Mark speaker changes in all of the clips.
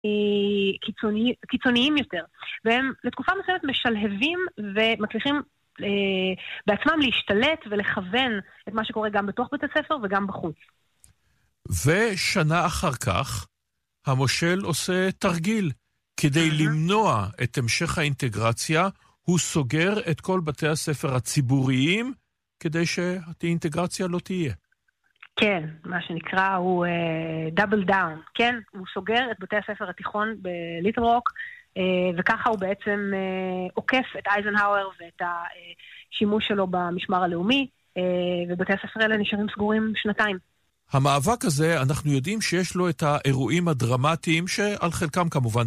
Speaker 1: קיצוניים יותר, והם לתקופה מסוימת משלהבים ומצליחים בעצמם להשתלט ולכוון את מה שקורה גם בתוך בית הספר וגם בחוץ.
Speaker 2: ושנה אחר כך המושל עושה תרגיל כדי למנוע את המשך האינטגרציה, הוא סוגר את כל בתי הספר הציבוריים כדי שהאינטגרציה לא תהיה.
Speaker 1: כן, מה שנקרא הוא דאבל דאון, כן? הוא סוגר את בתי הספר התיכון בליטל רוק, וככה הוא בעצם עוקף את אייזנהאואר ואת השימוש שלו במשמר הלאומי, ובתי הספר האלה נשארים סגורים שנתיים.
Speaker 2: המאבק הזה, אנחנו יודעים שיש לו את האירועים הדרמטיים, שעל חלקם כמובן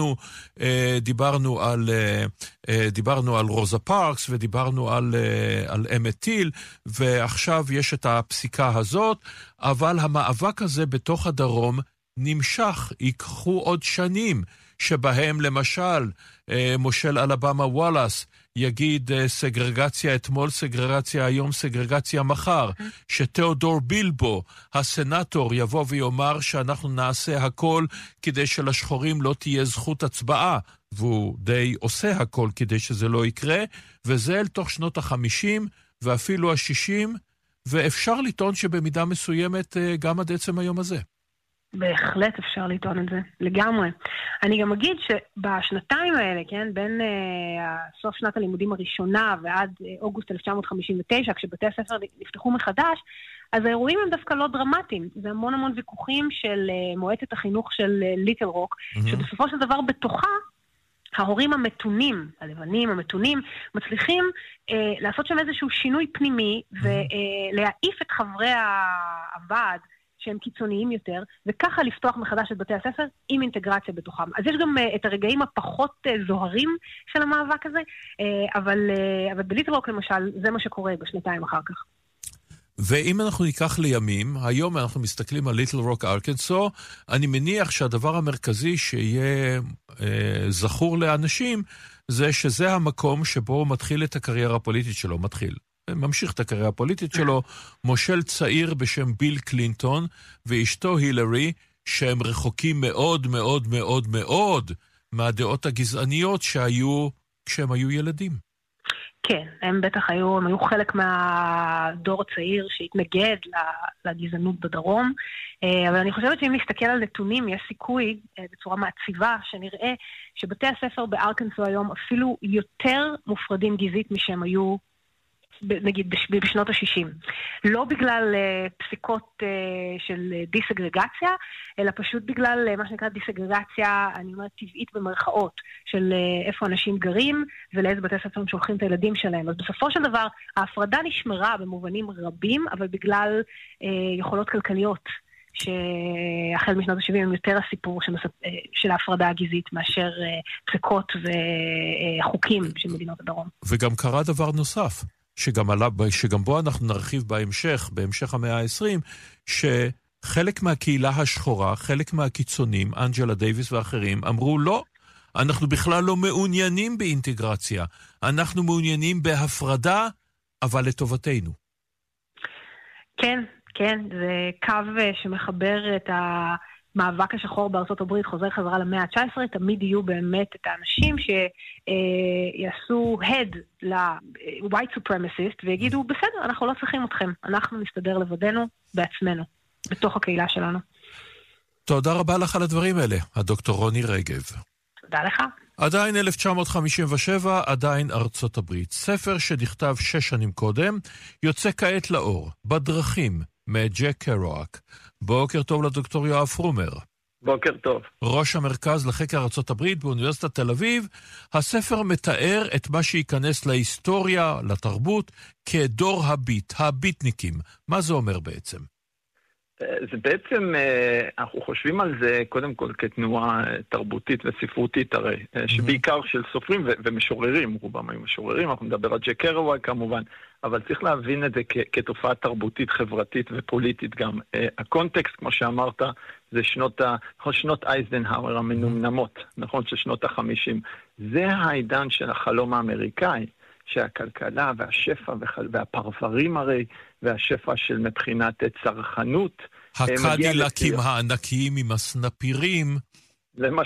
Speaker 2: דיברנו על רוזה פארקס, ודיברנו על אמת טיל, ועכשיו יש את הפסיקה הזאת, אבל המאבק הזה בתוך הדרום נמשך, ייקחו עוד שנים, שבהם למשל מושל אלבמה וואלאס יגיד סגרגציה אתמול, סגרגציה היום, סגרגציה מחר, שתיאודור בילבו, הסנאטור, יבוא ויאמר שאנחנו נעשה הכל כדי שלשחורים לא תהיה זכות הצבעה, והוא די עושה הכל כדי שזה לא יקרה, וזה אל תוך שנות ה-50 ואפילו ה-60, ואפשר לטעון שבמידה מסוימת גם עד עצם היום הזה.
Speaker 1: בהחלט אפשר לטעון את זה, לגמרי. אני גם אגיד שבשנתיים האלה, כן, בין סוף שנת הלימודים הראשונה ועד אוגוסט 1959, כשבתי הספר נפתחו מחדש, אז האירועים הם דווקא לא דרמטיים. זה המון ויכוחים של מועצת החינוך של ליטל רוק, שבסופו של דבר בתוכה, ההורים המתונים, הלבנים המתונים, מצליחים לעשות שם איזשהו שינוי פנימי, ולהעיף את חברי הוועד, שהם קיצוניים יותר, וככה לפתוח מחדש את בתי הספר עם אינטגרציה בתוכם. אז יש גם את הרגעים הפחות זוהרים של המאבק הזה, אבל בליטל רוק למשל, זה מה שקורה בשנתיים אחר כך.
Speaker 2: ואם אנחנו ניקח לימים, היום אנחנו מסתכלים על ליטל רוק ארקנסו, אני מניח שהדבר המרכזי שיהיה זכור לאנשים, זה שזה המקום שבו הוא מתחיל את הקריירה הפוליטית שלו, ממשיך את הקריירה הפוליטית שלו, מושל צעיר בשם ביל קלינטון, ואשתו הילרי, שהם רחוקים מאוד מאוד מאוד מאוד מהדעות הגזעניות שהיו כשהם היו ילדים.
Speaker 1: כן, הם בטח היו חלק מהדור הצעיר שהתנגד לגזענות בדרום, אבל אני חושבת שאם נסתכל על נתונים, יש סיכוי בצורה מעציבה שנראה שבתי הספר בארקנסו היום אפילו יותר מופרדים גזעית משהם היו נגיד בשנות ה-60. לא בגלל פסיקות של דיסגרגציה, אלא פשוט בגלל מה שנקרא דיסגרגציה, אני אומרת טבעית במרכאות, של איפה אנשים גרים ולאיזה בתי ספר הם שולחים את הילדים שלהם. אז בסופו של דבר, ההפרדה נשמרה במובנים רבים, אבל בגלל יכולות כלכליות, שהחל משנות ה-70 הם יותר הסיפור של ההפרדה הגזעית מאשר פסיקות וחוקים של מדינות הדרום.
Speaker 2: וגם קרה דבר נוסף. שגם בו אנחנו נרחיב בהמשך המאה ה-20, שחלק מהקהילה השחורה, חלק מהקיצונים, אנג'לה דייביס ואחרים, אמרו לא, אנחנו בכלל לא מעוניינים באינטגרציה, אנחנו מעוניינים בהפרדה, אבל לטובתנו.
Speaker 1: כן, זה קו שמחבר את המאבק השחור בארצות הברית, חוזר חזרה למאה ה-19, תמיד יהיו באמת את האנשים שיעשו head ל-white supremacist, ויגידו, בסדר, אנחנו לא צריכים אתכם, אנחנו נסתדר לבדנו בעצמנו, בתוך הקהילה שלנו.
Speaker 2: תודה רבה לך על הדברים האלה, הדוקטור רוני רגב.
Speaker 1: תודה לך.
Speaker 2: עדיין 1957, עדיין ארצות הברית. ספר שנכתב 6 שנים קודם, יוצא כעת לאור, בדרכים, מג'ק קרואק. בוקר טוב לדוקטור יואב פרומר.
Speaker 3: בוקר טוב.
Speaker 2: ראש המרכז לחקר ארצות הברית באוניברסיטת תל אביב. הספר מתאר את מה שייכנס להיסטוריה, לתרבות, כדור הביט, הביטניקים. מה זה אומר בעצם?
Speaker 3: זה בעצם, אנחנו חושבים על זה קודם כל כתנועה תרבותית וספרותית הרי, שבעיקר של סופרים ומשוררים, רובם היו משוררים, אנחנו נדבר על ג'ק קרואק כמובן, אבל צריך להבין את זה כתופעה תרבותית, חברתית ופוליטית גם. הקונטקסט, כמו שאמרת, זה שנות אייזנהאואר המנומנמות, נכון, של שנות ה-50. זה העידן של החלום האמריקאי, שהכלכלה והשפע והפרברים הרי, והשפע של מבחינת צרכנות.
Speaker 2: הקדילקים הענקיים עם הסנפירים.
Speaker 3: זה מה